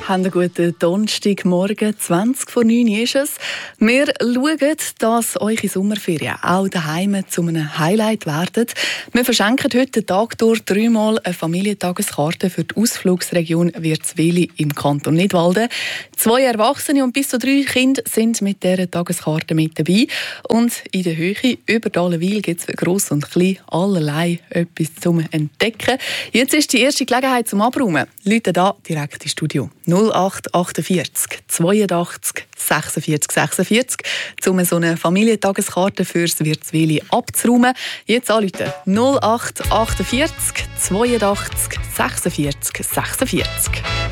Haben einen guten Donnerstagmorgen, 20 vor 9 ist es. Wir schauen, dass eure Sommerferien auch daheim zu einem Highlight werden. Wir verschenken heute den Tag durch 3-mal eine Familientageskarte für die Ausflugsregion Wirzwili im Kanton Nidwalden. 2 Erwachsene und bis zu 3 Kinder sind mit dieser Tageskarte mit dabei. Und in der Höhe über Dalenwil gibt es für gross und klein allerlei etwas zum Entdecken. Jetzt ist die erste Gelegenheit zum Abräumen. Leute da direkt ins Studio. 0848 82 46 46, um so eine Familientageskarte fürs Wirzwili abzuräumen. Jetzt anrufen 0848 82 46 46.